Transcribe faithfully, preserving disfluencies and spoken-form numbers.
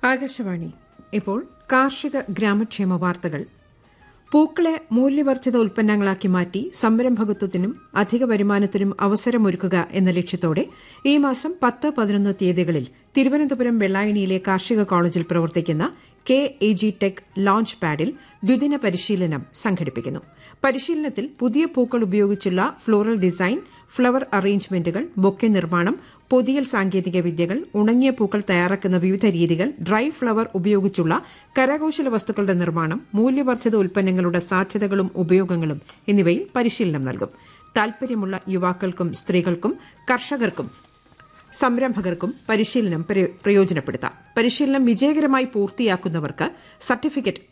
ആകാശവാണി. ഇപ്പോൾ കാർഷിക ഗ്രാമക്ഷേമ വാർത്തകൾ. പൂക്കളെ മൂല്യവർദ്ധിത ഉൽപ്പന്നങ്ങളാക്കി മാറ്റി സംരംഭകത്വത്തിനും അധിക വരുമാനത്തിനും അവസരമൊരുക്കുക എന്ന ലക്ഷ്യത്തോടെ ഈ മാസം പത്ത് പതിനൊന്ന് തീയതികളിൽ തിരുവനന്തപുരം വെള്ളായണിയിലെ കാർഷിക കോളേജിൽ പ്രവർത്തിക്കുന്ന K A G tech launch പാഡിൽ ദ്വിദിന പരിശീലനം സംഘടിപ്പിക്കുന്നു. പരിശീലനത്തിൽ പുതിയ പൂക്കൾ ഉപയോഗിച്ചുള്ള ഫ്ലോറൽ ഡിസൈൻ, ഫ്ലവർ അറേഞ്ച്മെന്റുകൾ, ബൊക്കെ നിർമ്മാണം, പൊതിയൽ സാങ്കേതിക വിദ്യകൾ, ഉണങ്ങിയ പൂക്കൾ തയ്യാറാക്കുന്ന വിവിധ രീതികൾ, ഡ്രൈ ഫ്ലവർ ഉപയോഗിച്ചുള്ള കരകൌശല വസ്തുക്കളുടെ നിർമ്മാണം, മൂല്യവർദ്ധിത ഉൽപ്പന്നങ്ങളുടെ സാധ്യതകളും ഉപയോഗങ്ങളും എന്നിവയിൽ പരിശീലനം നൽകും. താൽപര്യമുള്ള യുവാക്കൾക്കും സ്ത്രീകൾക്കും കർഷകർക്കും സംരംഭകർക്കും പരിശീലനം പ്രയോജനപ്പെടുത്താം. പരിശീലനം വിജയകരമായി പൂർത്തിയാക്കുന്നവർക്ക് സർട്ടിഫിക്കറ്റ്